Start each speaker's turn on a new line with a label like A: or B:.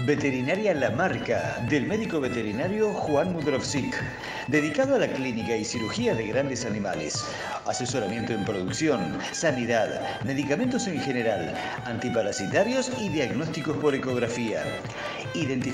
A: Veterinaria La Marca, del médico veterinario Juan Mudrovsik, dedicado a la clínica y cirugía de grandes animales, asesoramiento en producción, sanidad, medicamentos en general, antiparasitarios y diagnósticos por ecografía.